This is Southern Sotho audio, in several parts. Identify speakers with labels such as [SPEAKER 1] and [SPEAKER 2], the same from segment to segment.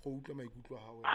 [SPEAKER 1] go utlwa maikutlo a gago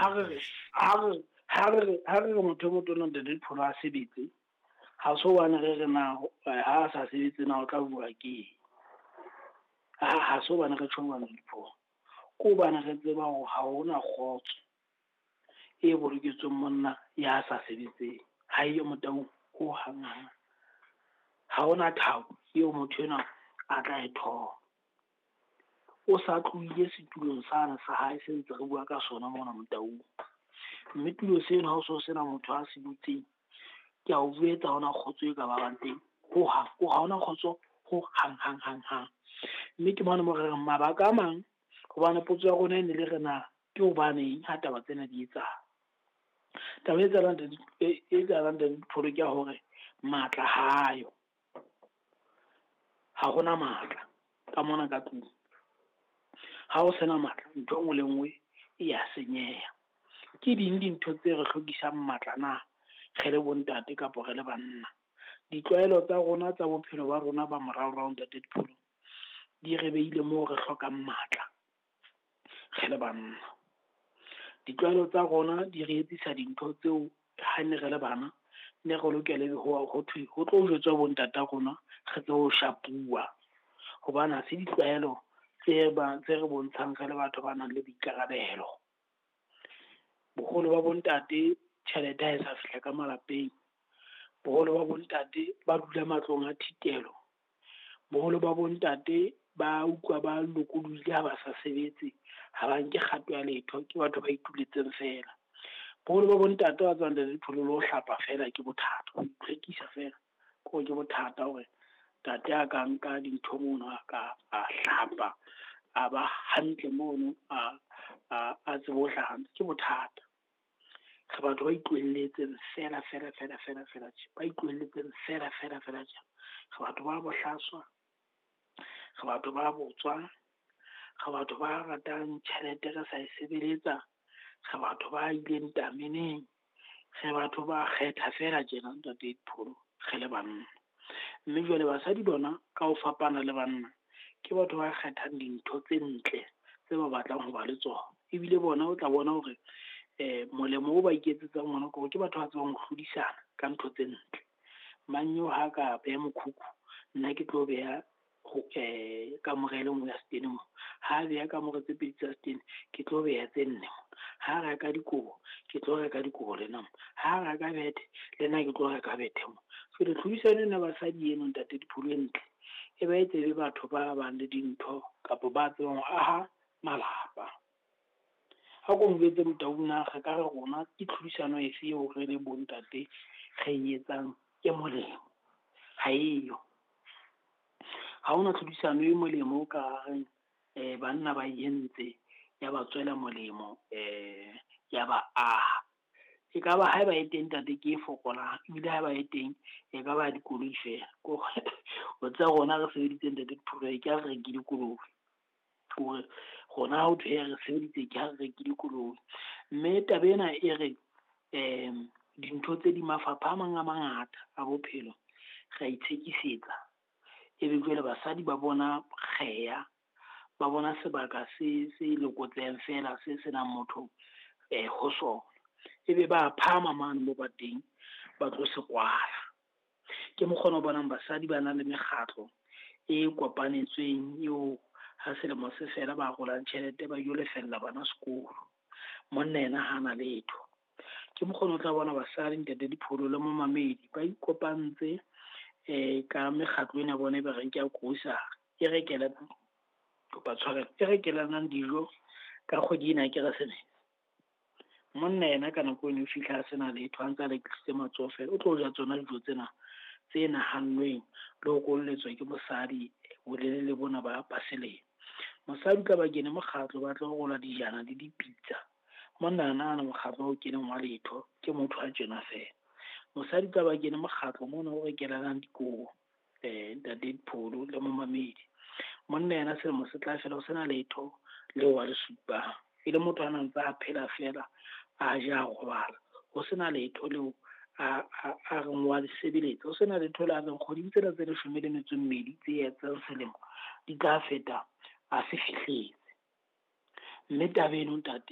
[SPEAKER 2] ha re motho mo tona de Dipholo a sebetse ha so bana re na ha sa sebetse na o tla bua ke ha so bana re tshwana le Dipholo ko bana re tseba go ha ona khotso e boloketsweng monna ya sa sebetse ha iyo motau ho hanga ha ona thabo yo motho ena a tla etho o sa tluile setulong sana sa hae se ntse re bua ka sona mona motau mme tulo seno ha o so sena motho a se butseng ke a o buetsa hona khotso e ka ba bang teng ho ha ona khotso ho hang mme ke bona mo re mabaka a mang hobane potso ya rona e ne le rena ke hobane ha taba tsena di etsa taba e tsalang teng Dipholo ke hore matla hayo ha hona matla ka mona ka tlung ha o sena matla ntho ngwe le ngwe e ya senyeha ke ding dintho tse re hlokisang matla na ge le bontate ka re le banna ditlwaelo tsa rona tsa bophelo ba rona ba morao ntate Dipholo di re beile mo re hlokang matla ge le banna ditlwaelo tsa rona di re etsisa dintho tseo ha ne re le bana ne re lokele ho tlo jwetswa bontate rona ge tse ho shapua hobane se ditlwaelo tse re bontshang re le batho ba nang le boikarabelo boholo ba bontate tjhelete ha e sa fihla ka malapeng boholo ba bontate ba dula matlong a thitelo boholo ba bontate ba utlwa ba lokollohile ha ba sa sebetse ha ba nke kgato ya letho ke batho ba ituletseng fela boholo ba bontate ba tswang le Dipholo lo hlapa fela ke bothata ho itlhekisa fela ke bothata hore tate a ka nka dintho mono a hlapa a ba hantle mono a tsebo hlahang ke bothata ge batho ba itlwelletseng fela ba itlwelletseng fela ge batho ba bohlaswa ge batho ba botswa ge batho ba ratang tjhelete re sa e sebeletsa ge batho ba ileng tameneng ge batho ba kgetha fela tjena ntate Dipholo ge le banna mme jwale basadi bona ka ho fapana le banna ke batho ba kgethang dintho tse ntle tse ba batlang ho ba le tsona ebile bona o tla bona hore molemo o ba iketsetsang mona ke batho ba tsebang ho hlodisana ka ntho tse ntle manyo ha ka beha mokhukhu nna ke tlo beha ka morele mo ya stene mo ha beha ka more tse pedi tsa stene ke tlo beha tse nne ha reka dikobo ke tlo reka dikobo le nna ha reka bethe le nna ke tlo reka bethe mo so le tlhodisane na basadi eno ntate Dipholo e ntle e ba etse batho ba bang le dintho kapo ba tsebang ho aha malapa ha go mbetse motauna ga ka re rona ke tlhodisano e se o re le bontate ge etsang ke molemo ha eyo ha ona tlhodisano e molemo ka re banna ba yentse ya ba tswela molemo ya ba e ka ba ha ba eteng tate ke fokola ebile ha ba eteng e ka ba dikoloi fela go tsa rona re sebeditse ntate Dipholo e ka re ke dikoloi gore gona ho thwe re sebeditse ke ha re ke dikoloi mme tabena e re dintho tse di mafapha a mangata a bophelo ga itshekisetsa e be jwale basadi ba bona kgeya ba bona sebaka se lokotseng fela se senang motho ho sona e be ba phama mane mo bateng ba tlo se kwala ke mokgono bonang basadi ba na le mekgatlo e kopanetsweng eo ha selemo se fela ba golang tjhelete ba yo lefella bana sekolo monna ena hana letho ke mokgono tla bona basadi ntate Dipholo le momamedi ba ikopantse ka mekgatlo ena bona ba reng ke a grocery e rekelanang dijo ka kgwedi ena ke Keresemese monna ena ka nako eno fihla sena letho a ntse a lekisitse matsofe o tlo ja tsona dijo tsena tse nahanweng le ho kolletswa ke mosadi bolelele bona ba selemo mosadi ka ba kene mokgatlo ba tlo gola dijana le dipitsa monna ana mokgatlo o keneng wa letho ke motho a tjena fela mosadi ka ba kene mokgatlo mona o rekelang dikobo ntate Dipholo le momamedi monna ena selemo se tla fela o sena letho le wa le supa e le motho a nang tsa phela fela a ja go bala ho sena letho leo a reng wa sebeletsa o sena letho le a reng kgoding tsena tse 12 tse etsang selemo di tla feta a se fihletse mme tabeno ntate